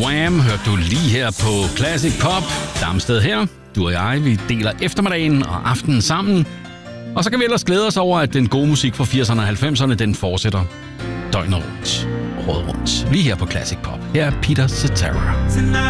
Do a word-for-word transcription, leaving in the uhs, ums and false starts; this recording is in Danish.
Wham! Hørte du lige her på Classic Pop. Damsted her. Du og jeg, vi deler eftermiddagen og aftenen sammen. Og så kan vi ellers glæde os over, at den gode musik fra firserne og halvfemserne, den fortsætter døgnet rundt. Året rundt. Lige her på Classic Pop. Her er Peter Cetera.